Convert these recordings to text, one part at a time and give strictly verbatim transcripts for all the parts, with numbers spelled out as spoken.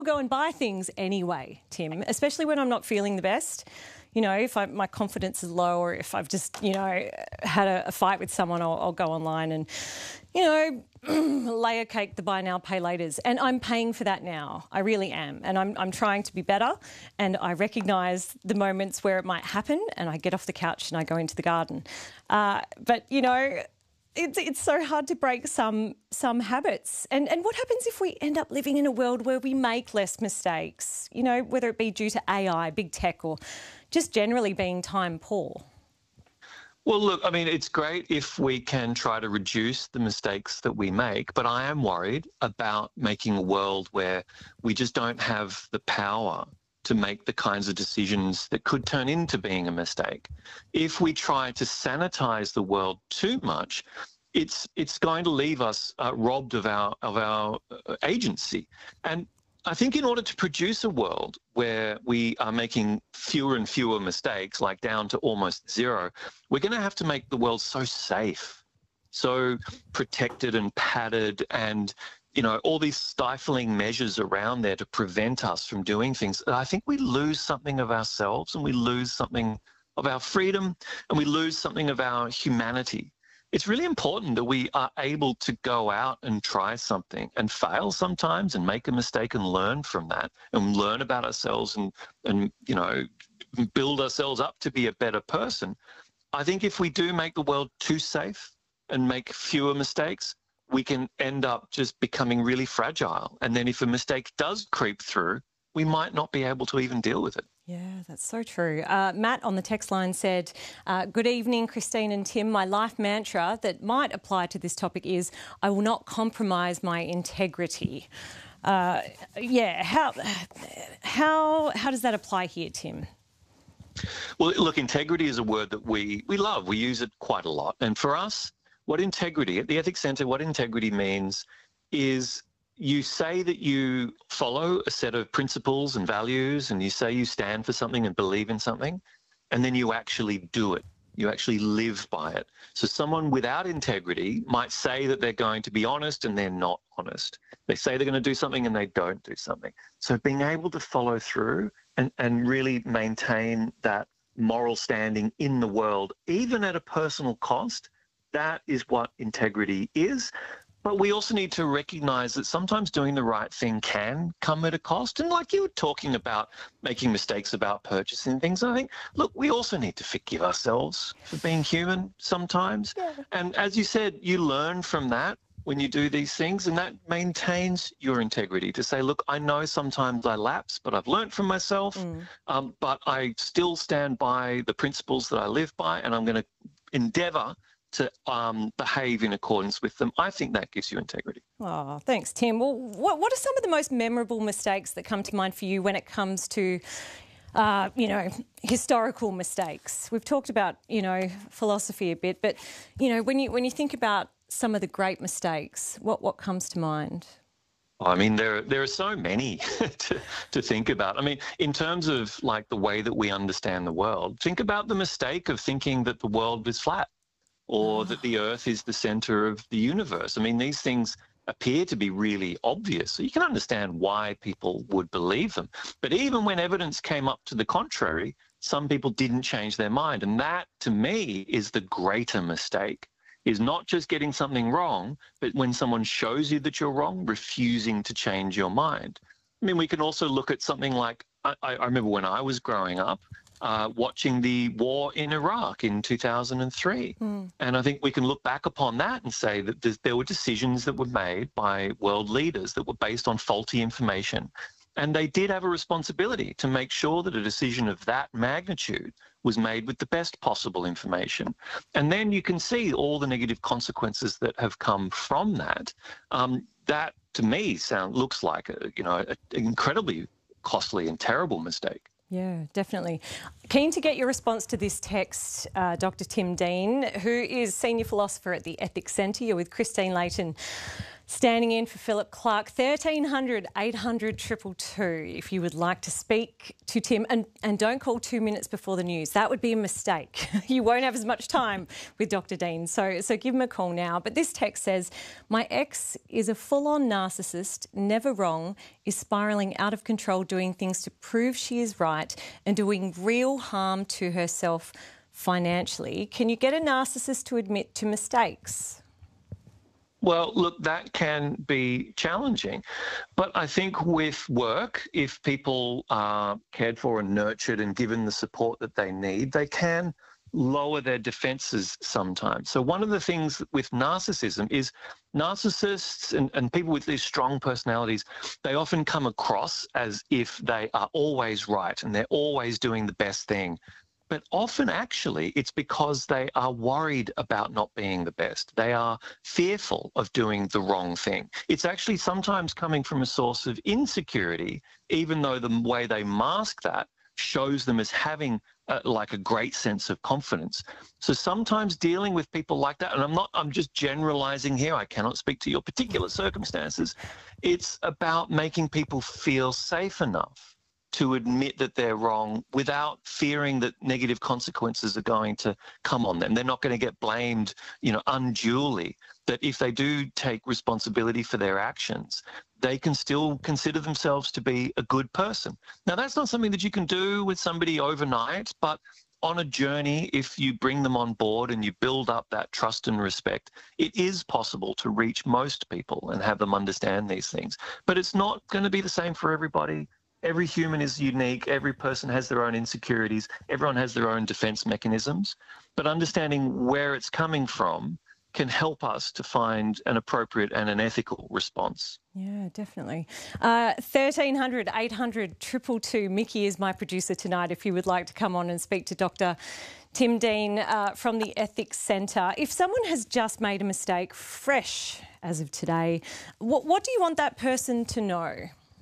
go and buy things anyway, Tim, especially when I'm not feeling the best. You know, if I, my confidence is low or if I've just, you know, had a, a fight with someone, I'll, I'll go online and, you know, lay a cake the buy now, pay laters. And I'm paying for that now. I really am. And I'm, I'm trying to be better. And I recognise the moments where it might happen and I get off the couch and I go into the garden. Uh, but, you know, It's, it's so hard to break some some habits. And and what happens if we end up living in a world where we make less mistakes, you know, whether it be due to A I, big tech, or just generally being time poor? Well, look, I mean, it's great if we can try to reduce the mistakes that we make, but I am worried about making a world where we just don't have the power to make the kinds of decisions that could turn into being a mistake. If we try to sanitize the world too much, it's it's going to leave us uh, robbed of our of our uh, agency. And I think in order to produce a world where we are making fewer and fewer mistakes, like down to almost zero, we're going to have to make the world so safe, so protected and padded, and you know, all these stifling measures around there to prevent us from doing things. I think we lose something of ourselves and we lose something of our freedom and we lose something of our humanity. It's really important that we are able to go out and try something and fail sometimes and make a mistake and learn from that and learn about ourselves and, and you know, build ourselves up to be a better person. I think if we do make the world too safe and make fewer mistakes, we can end up just becoming really fragile. And then if a mistake does creep through, we might not be able to even deal with it. Yeah, that's so true. Uh, Matt on the text line said, uh, good evening, Christine and Tim. My life mantra that might apply to this topic is I will not compromise my integrity. Uh, yeah, how, how, how does that apply here, Tim? Well, look, integrity is a word that we, we love. We use it quite a lot. And for us, what integrity, at the Ethics Centre, what integrity means is you say that you follow a set of principles and values and you say you stand for something and believe in something, and then you actually do it. You actually live by it. So someone without integrity might say that they're going to be honest and they're not honest. They say they're going to do something and they don't do something. So being able to follow through and, and really maintain that moral standing in the world, even at a personal cost, that is what integrity is. But we also need to recognise that sometimes doing the right thing can come at a cost. And like you were talking about making mistakes about purchasing things, I think, look, we also need to forgive ourselves for being human sometimes. Yeah. And as you said, you learn from that when you do these things, and that maintains your integrity to say, look, I know sometimes I lapse, but I've learned from myself, mm. um, but I still stand by the principles that I live by, and I'm going to endeavour to um, behave in accordance with them. I think that gives you integrity. Oh, thanks, Tim. Well, what, what are some of the most memorable mistakes that come to mind for you when it comes to, uh, you know, historical mistakes? We've talked about, you know, philosophy a bit, but, you know, when you when you think about some of the great mistakes, what, what comes to mind? I mean, there, there are so many to, to think about. I mean, in terms of, like, the way that we understand the world, think about the mistake of thinking that the world is flat, or that the Earth is the centre of the universe. I mean, these things appear to be really obvious. So you can understand why people would believe them. But even when evidence came up to the contrary, some people didn't change their mind. And that, to me, is the greater mistake, is not just getting something wrong, but when someone shows you that you're wrong, refusing to change your mind. I mean, we can also look at something like, I, I remember when I was growing up, Uh, watching the war in Iraq in two thousand three. Mm. And I think we can look back upon that and say that there were decisions that were made by world leaders that were based on faulty information. And they did have a responsibility to make sure that a decision of that magnitude was made with the best possible information. And then you can see all the negative consequences that have come from that. Um, that, to me, sound looks like a, you know, an incredibly costly and terrible mistake. Yeah, definitely. Keen to get your response to this text, uh, Doctor Tim Dean, who is Senior Philosopher at the Ethics Centre. You're with Christine Layton Standing in for Philip Clark, thirteen hundred, eight hundred, two two two if you would like to speak to Tim. And, and don't call two minutes before the news. That would be a mistake. You won't have as much time with Doctor Dean. So, so give him a call now. But this text says, my ex is a full-on narcissist, never wrong, is spiralling out of control, doing things to prove she is right and doing real harm to herself financially. Can you get a narcissist to admit to mistakes? Well, look, that can be challenging. But I think with work, if people are cared for and nurtured and given the support that they need, they can lower their defenses sometimes. So one of the things with narcissism is narcissists and, and people with these strong personalities, they often come across as if they are always right and they're always doing the best thing. But often, actually, it's because they are worried about not being the best. They are fearful of doing the wrong thing. It's actually sometimes coming from a source of insecurity, even though the way they mask that shows them as having uh, like a great sense of confidence. So sometimes dealing with people like that, and I'm not, I'm just generalizing here, I cannot speak to your particular circumstances. It's about making people feel safe enough to admit that they're wrong without fearing that negative consequences are going to come on them. They're not going to get blamed, you know, unduly, that if they do take responsibility for their actions, they can still consider themselves to be a good person. Now, that's not something that you can do with somebody overnight, but on a journey, if you bring them on board and you build up that trust and respect, it is possible to reach most people and have them understand these things. But it's not going to be the same for everybody. Every human is unique. Every person has their own insecurities. Everyone has their own defense mechanisms. But understanding where it's coming from can help us to find an appropriate and an ethical response. Yeah, definitely. Uh, thirteen hundred, eight hundred, two two two. Mickey is my producer tonight if you would like to come on and speak to Doctor Tim Dean uh, from the Ethics Centre. If someone has just made a mistake, fresh as of today, what, what do you want that person to know?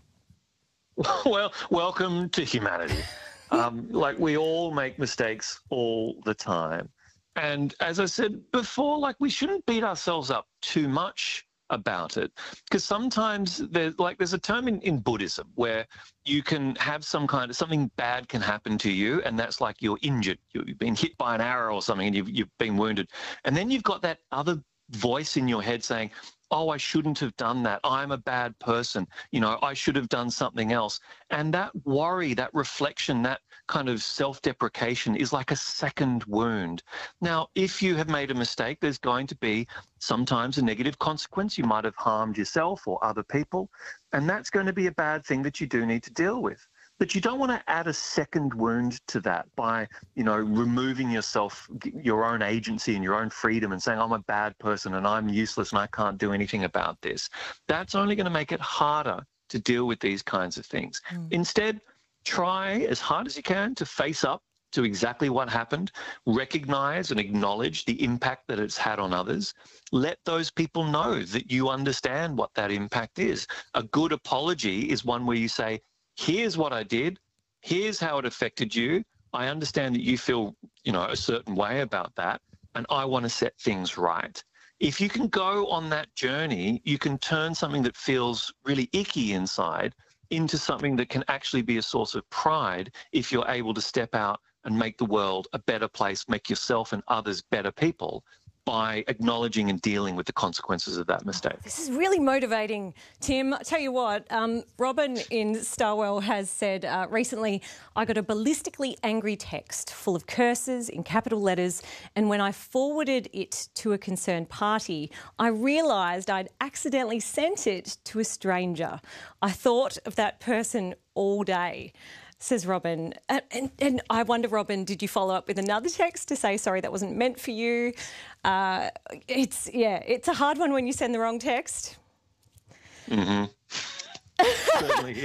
Well, welcome to humanity. Um, like, we all make mistakes all the time. And as I said before, like, we shouldn't beat ourselves up too much about it, because sometimes there's like there's a term in, in Buddhism where you can have some kind of something bad can happen to you, and that's like you're injured, you've been hit by an arrow or something, and you've, you've been wounded. And then you've got that other voice in your head saying, oh, I shouldn't have done that. I'm a bad person. You know, I should have done something else. And that worry, that reflection, that kind of self-deprecation is like a second wound. Now, if you have made a mistake, there's going to be sometimes a negative consequence. You might have harmed yourself or other people, and that's going to be a bad thing that you do need to deal with. But you don't want to add a second wound to that by, you know, removing yourself, your own agency and your own freedom and saying, I'm a bad person and I'm useless and I can't do anything about this. That's only going to make it harder to deal with these kinds of things. Mm. Instead, try as hard as you can to face up to exactly what happened, recognize and acknowledge the impact that it's had on others. Let those people know that you understand what that impact is. A good apology is one where you say, here's what I did, here's how it affected you. I understand that you feel, you know, a certain way about that, and I want to set things right. If you can go on that journey, you can turn something that feels really icky inside into something that can actually be a source of pride if you're able to step out and make the world a better place, make yourself and others better people by acknowledging and dealing with the consequences of that mistake. This is really motivating, Tim. I tell you what, um, Robin in Starwell has said uh, recently, I got a ballistically angry text full of curses in capital letters, and when I forwarded it to a concerned party, I realised I'd accidentally sent it to a stranger. I thought of that person all day, says Robin. And, and, and I wonder, Robin, did you follow up with another text to say, sorry, that wasn't meant for you? Uh, it's, yeah, it's a hard one when you send the wrong text. Mm-hmm. Certainly is.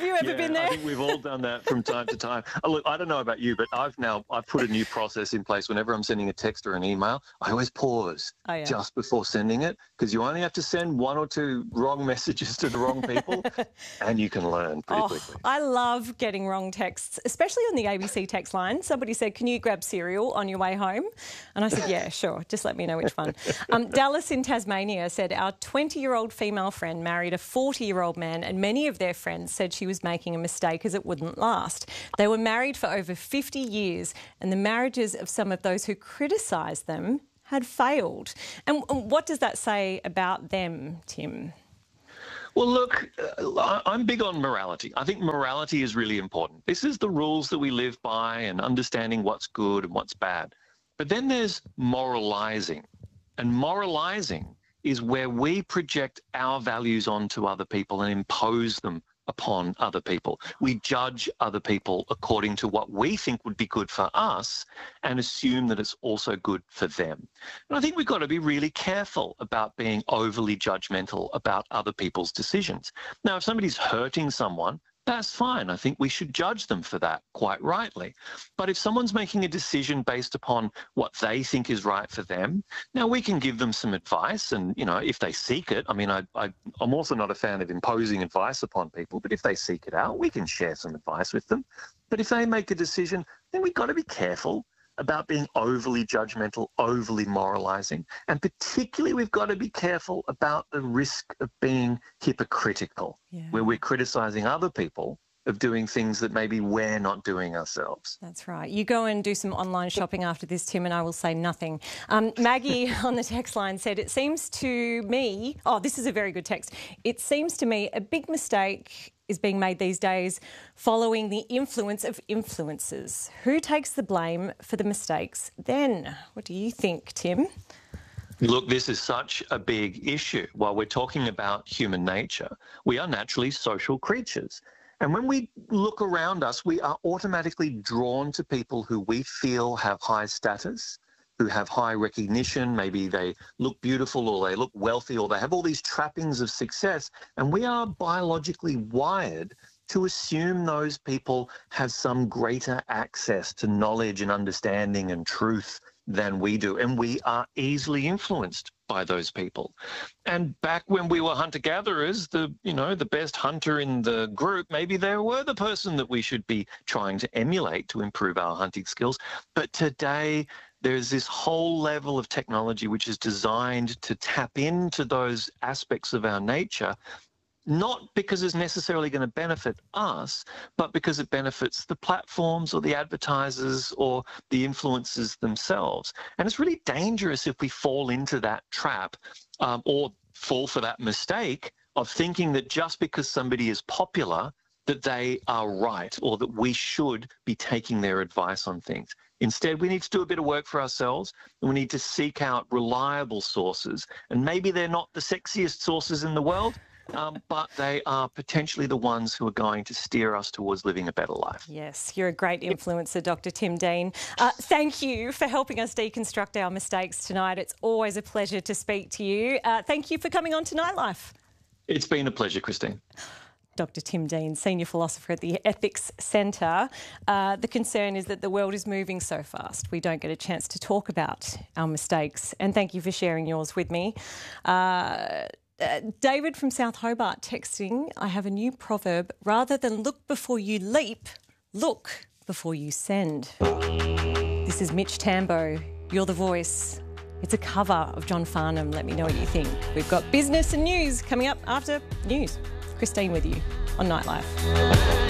Have you ever Yeah, been there? I think we've all done that from time to time. Oh, look, I don't know about you, but I've now I've put a new process in place. Whenever I'm sending a text or an email, I always pause Oh, yeah. just before sending it, because you only have to send one or two wrong messages to the wrong people, and you can learn pretty Oh, quickly. I love getting wrong texts, especially on the A B C text line. Somebody said, "Can you grab cereal on your way home?" And I said, "Yeah, sure. Just let me know which one." Um, Dallas in Tasmania said, "Our twenty-year-old female friend married a forty-year-old man, and many of their friends said she was making a mistake as it wouldn't last. They were married for over fifty years, and the marriages of some of those who criticised them had failed." And what does that say about them, Tim? Well, look, uh, I'm big on morality. I think morality is really important. This is the rules that we live by and understanding what's good and what's bad. But then there's moralizing. And moralizing is where we project our values onto other people and impose them upon other people. We judge other people according to what we think would be good for us and assume that it's also good for them. And I think we've got to be really careful about being overly judgmental about other people's decisions. Now, if somebody's hurting someone, that's fine. I think we should judge them for that, quite rightly. But if someone's making a decision based upon what they think is right for them, now we can give them some advice. And, you know, if they seek it, I mean, I, I, I'm also not a fan of imposing advice upon people, but if they seek it out, we can share some advice with them. But if they make a decision, then we've got to be careful about being overly judgmental, overly moralizing. And particularly, we've got to be careful about the risk of being hypocritical, yeah. where we're criticizing other people of doing things that maybe we're not doing ourselves. That's right. You go and do some online shopping after this, Tim, and I will say nothing. Um, Maggie on the text line said, "It seems to me..." Oh, this is a very good text. "It seems to me a big mistake is being made these days following the influence of influencers. Who takes the blame for the mistakes then?" What do you think, Tim? Look, this is such a big issue. While we're talking about human nature, we are naturally social creatures. And when we look around us, we are automatically drawn to people who we feel have high status, who have high recognition. Maybe they look beautiful or they look wealthy or they have all these trappings of success. And we are biologically wired to assume those people have some greater access to knowledge and understanding and truth than we do. And we are easily influenced by those people. And back when we were hunter-gatherers, the, you know, the best hunter in the group, maybe they were the person that we should be trying to emulate to improve our hunting skills. But today, there's this whole level of technology which is designed to tap into those aspects of our nature, not because it's necessarily going to benefit us, but because it benefits the platforms or the advertisers or the influencers themselves. And it's really dangerous if we fall into that trap um, or fall for that mistake of thinking that just because somebody is popular, that they are right or that we should be taking their advice on things. Instead, we need to do a bit of work for ourselves, and we need to seek out reliable sources. And maybe they're not the sexiest sources in the world, Um, but they are potentially the ones who are going to steer us towards living a better life. Yes, you're a great influencer, Doctor Tim Dean. Uh, thank you for helping us deconstruct our mistakes tonight. It's always a pleasure to speak to you. Uh, thank you for coming on to Nightlife. It's been a pleasure, Christine. Doctor Tim Dean, Senior Philosopher at the Ethics Centre. Uh, the concern is that the world is moving so fast, we don't get a chance to talk about our mistakes. And thank you for sharing yours with me. Uh, Uh, David from South Hobart texting, "I have a new proverb. Rather than look before you leap, look before you send." This is Mitch Tambo. You're the voice. It's a cover of John Farnham. Let me know what you think. We've got business and news coming up after news. Christine with you on Nightlife.